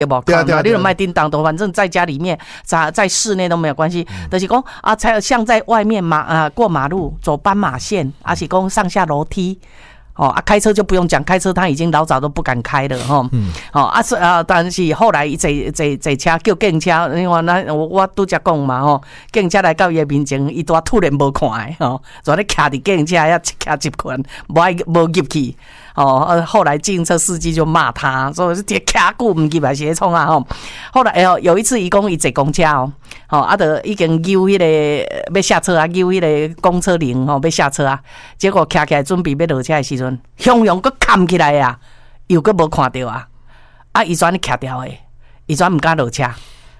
对不？你就卖叮当的，反正在家里面，在室内都没有关系。就是讲啊，才像在外面过马路走斑马线，而且讲上下楼梯。开车就不用讲，开车他已经老早都不敢开了但是后来坐车叫警车，我拄则讲嘛警车来到伊面前，伊拄突然无看就咧徛伫警车遐徛一群，无入去。后来计程车司机就骂他，说是徛久唔入来是创啊后来有一次伊讲伊坐公车就已经揪迄个要下车啊，揪迄个公车铃要下车啊，结果徛起来准备要落车的时阵，汹涌佫砍起来啊，又佫无看到啊，伊全徛掉诶，伊全唔敢落车。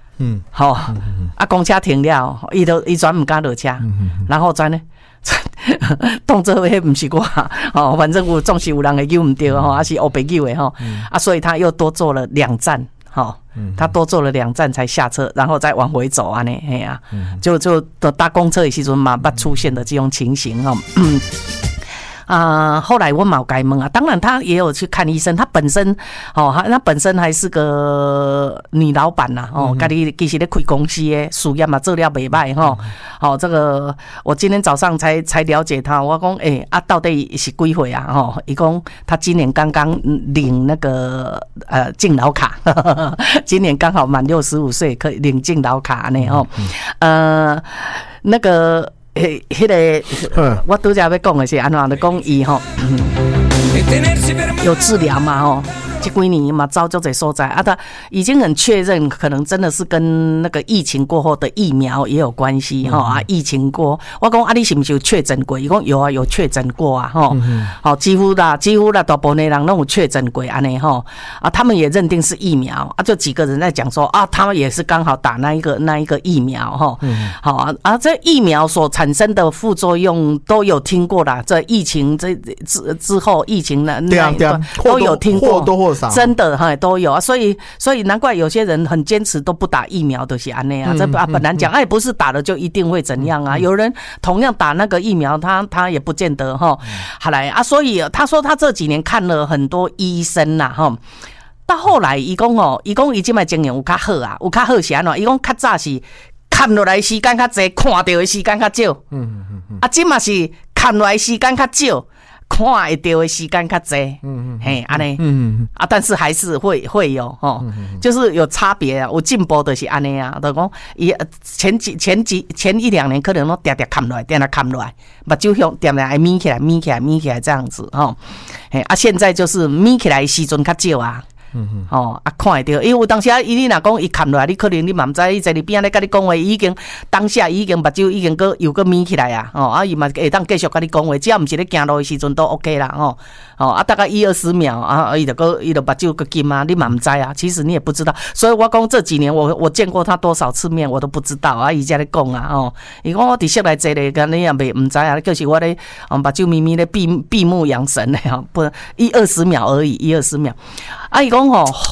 公车停了，伊全唔敢落车，然后全呢。动作迄不是我反正总是有人会救唔到还是黑白救的所以他又多坐了2站他多坐了2站才下车，然后再往回走啊就搭公车的时候嘛，出现的这种情形后来我冇改问啊，当然他也有去看医生，他本身还是个女老板呐家己其实咧开公司的事业嘛做了袂歹这个我今天早上才了解他，我讲到底是几岁啊伊讲他今年刚刚领那个敬老卡今年刚好满65岁可以领敬老卡那个迄个我拄则要讲的是安怎的讲伊有治疗嘛这几年嘛招就在所在他已经很确认，可能真的是跟那个疫情过后的疫苗也有关系疫情过，我讲你是不是有确诊过？伊讲有啊，有确诊过啊几乎啦大部分的人都有确诊过安尼他们也认定是疫苗就几个人在讲说他们也是刚好打那一个疫苗这疫苗所产生的副作用都有听过啦，这疫情之后疫情那都有听过，或多或少真的都有所以难怪有些人很坚持都不打疫苗，就是安内这本来讲不是打了就一定会怎样有人同样打那个疫苗他也不见得好来所以他说他这几年看了很多医生到后来伊讲伊现在经验有较好有较好是安怎？伊讲较早是看落来时间较济，看到的时间较少现在是看落来时间较少，看会到的时间较济安尼但是还是会有就是有差别有进步的是安尼就讲伊前1-2年可能都定看落来目睭向定定爱眯起来这样子现在就是眯起来的时阵较少看会到，因为有当时你若讲伊看落来，你可能你嘛不知，伊在你边仔咧跟你讲话，已经当下已经目睭已经又眯起来伊嘛会当继续跟你讲话，只要不是咧行路的时阵都 OK 啦大概1-20秒伊就目睭个金你嘛不知其实你也不知道，所以我讲这几年我见过他多少次面，我都不知道伊才咧讲伊讲我伫室内坐咧，你也不知就是我咧目睭眯咧闭目养神咧不1-20秒而已，1-20秒伊讲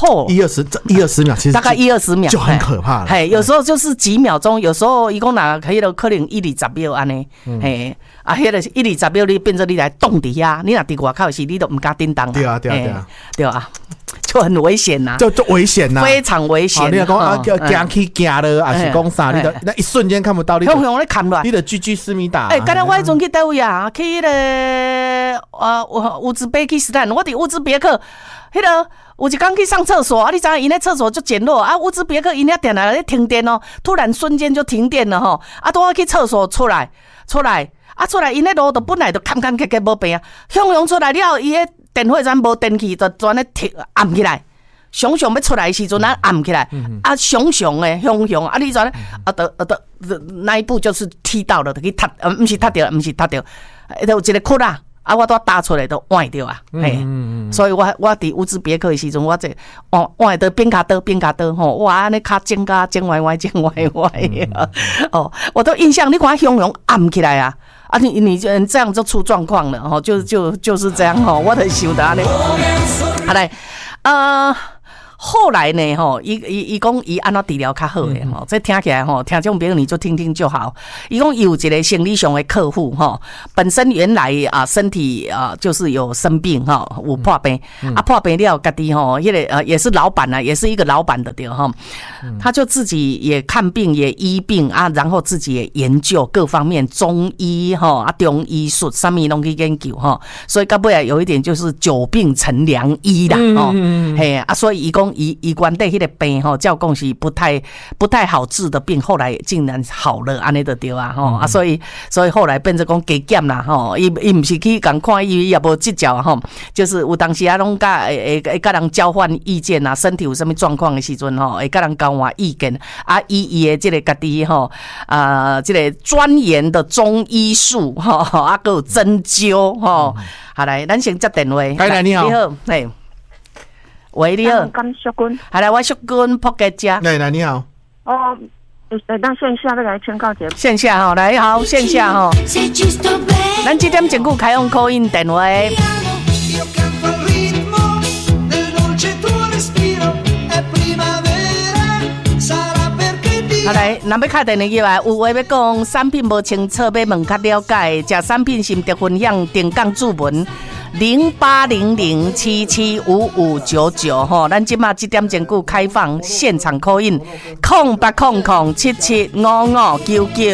1-20秒，其实大概1-20秒就很可怕了。 有时候就是几秒钟，有时候伊讲迄个可能1-20秒安尼，迄个1-20秒你变成你来冻伫遐，你若伫外口时你都唔敢叮当。 对啊， 就很危险呐， 就危险呐， 非常危险。 你若讲行去行了，还是讲啥？你的那一瞬间看不到，你你看不到， 你的居思密达。 刚才我迄阵去倒位去迄个乌兹别克斯坦，我伫乌兹别克。迄个有一天去上厕所你知道因那厕所就简陋乌兹别克因那点来停电突然瞬间就停电了等我去厕所出来因那路都本来就坎坎坷坷无变汹涌出来了，伊迄电火全无电去，就全咧暗起来。熊要出来的时阵暗起来熊诶熊你知道那一步就是踢到了，去踏不是踏到有一个窟我都打出来都歪掉所以我伫乌兹别克的时阵，我这歪的边卡刀哇，那卡尖歪歪我都印象，你看汹涌暗起来你这样就出状况了就是这样我就想到安尼。好来后来呢，伊讲伊安怎治疗较好诶，这听起来听众朋友你就听听就好。伊讲有一个心理上的客户本身原来身体就是有生病有破病破病了，家己迄个也是老板也是一个老板的对他就自己也看病也医病然后自己也研究各方面中医中医术什么拢去研究所以到尾有一点就是久病成良医啦嘿所以伊讲伊原底迄个病照讲是不太好治的病，后来竟然好了，安尼就对所以后来变成讲加减啦伊不是去共看医也无计较就是有当时拢会甲人交换意见身体有什么状况的时阵会甲人交换意见伊的这个家己这个钻研的中医术还有针灸好来，咱先接电话。 你好， 你好，嘿。喂，你好，好来，我淑君扑街家。 来，你好。 那线下再来宣告节目。 线下来好，线下咱这点前久开放 call in 电话。好来，若要打电话入来，有话要讲，产品无清楚，要问较了解，食产品心得分享，定岗注文。0800775599咱即马这点前久开放现场 call in 0800775599。